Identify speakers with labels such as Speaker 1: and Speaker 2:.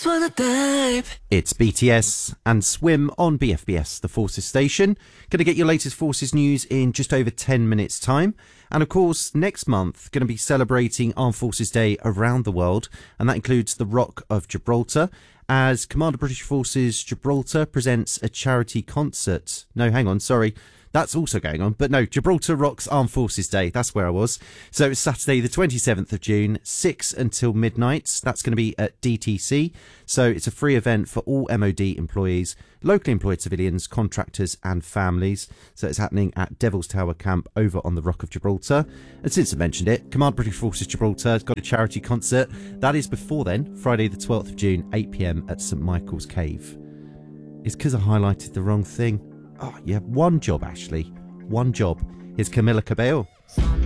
Speaker 1: just wanna dive.
Speaker 2: It's BTS and Swim on BFBS, the Forces station. Going to get your latest Forces news in just over 10 minutes' time. And of course, next month, going to be celebrating Armed Forces Day around the world. And that includes the Rock of Gibraltar, as Commander British Forces Gibraltar presents a charity concert. No, hang on, sorry. That's also going on. But no, Gibraltar rocks Armed Forces Day. That's where I was. So it's Saturday, the 27th of June, 6 until midnight. That's going to be at DTC. So it's a free event for all MOD employees, locally employed civilians, contractors and families. So it's happening at Devil's Tower Camp over on the Rock of Gibraltar. And since I mentioned it, Command British Forces Gibraltar has got a charity concert. That is before then, Friday the 12th of June, 8 p.m. at St Michael's Cave. It's because I highlighted the wrong thing. Oh, you have one job, Ashley. One job. Here's Camila Cabello.